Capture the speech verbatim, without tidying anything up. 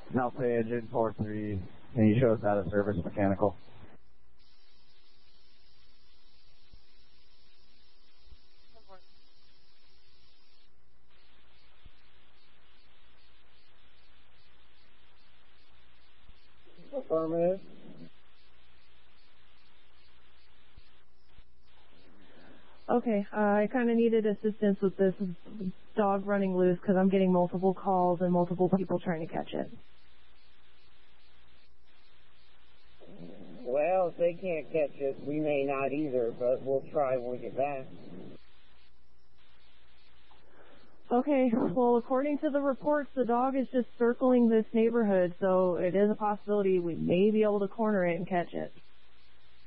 Alpha Engine four three, can you show us out of service mechanical? Affirmative. Okay, uh, I kind of needed assistance with this dog running loose because I'm getting multiple calls and multiple people trying to catch it. Well, if they can't catch it, we may not either, but we'll try when we get back. Okay, well, according to the reports, the dog is just circling this neighborhood, so it is a possibility we may be able to corner it and catch it.